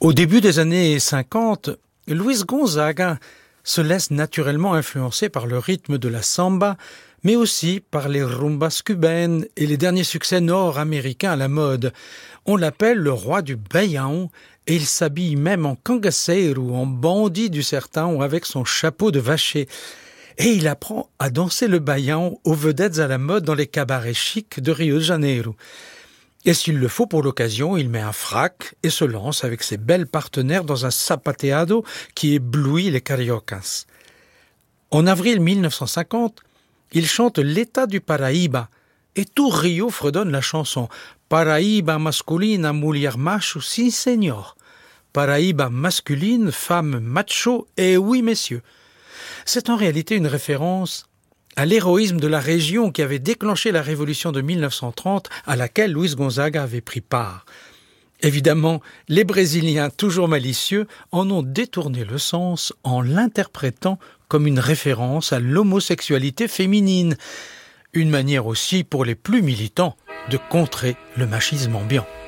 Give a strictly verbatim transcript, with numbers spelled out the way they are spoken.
Au début des années cinquante, Luis Gonzaga se laisse naturellement influencer par le rythme de la samba, mais aussi par les rumbas cubaines et les derniers succès nord-américains à la mode. On l'appelle le roi du baião et il s'habille même en cangaceiro, en bandit du sertão avec son chapeau de vacher. Et il apprend à danser le baião aux vedettes à la mode dans les cabarets chics de Rio de Janeiro. Et s'il le faut pour l'occasion, il met un frac et se lance avec ses belles partenaires dans un sapateado qui éblouit les cariocas. En avril mille neuf cent cinquante, il chante l'État du Paraíba et tout Rio fredonne la chanson Paraíba masculina mulher macho, sim senhor. Paraíba masculine, femme macho, et oui messieurs. C'est en réalité une référence à l'héroïsme de la région qui avait déclenché la révolution de mille neuf cent trente à laquelle Luis Gonzaga avait pris part. Évidemment, les Brésiliens, toujours malicieux, en ont détourné le sens en l'interprétant comme une référence à l'homosexualité féminine. Une manière aussi pour les plus militants de contrer le machisme ambiant.